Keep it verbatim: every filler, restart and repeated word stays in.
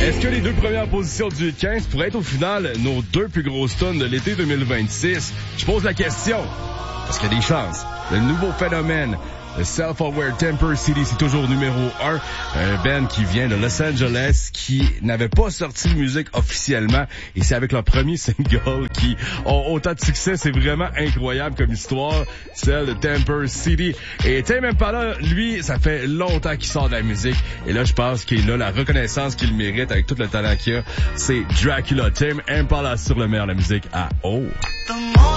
Est-ce que les deux premières positions du Hit quinze pourraient être au final nos deux plus grosses tonnes de l'été deux mille vingt-six? Je pose la question. Parce qu'il y a des chances. Le nouveau phénomène, le Self-Aware Temper City, c'est toujours numéro un. Un band qui vient de Los Angeles, qui n'avait pas sorti de musique officiellement. Et c'est avec leur premier single qui ont autant de succès. C'est vraiment incroyable comme histoire, celle de Temper City. Et Tame Impala, lui, ça fait longtemps qu'il sort de la musique. Et là, je pense qu'il a la reconnaissance qu'il mérite avec tout le talent qu'il a. C'est Dracula. Tame Impala sur le meilleur de la musique à haut.